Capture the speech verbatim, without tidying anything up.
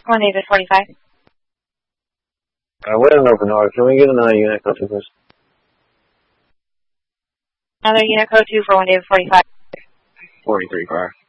One David forty-five. Uh, we're in open order. Can we get another unit code two, please? Another unit code two for one David forty-five. forty-three, car.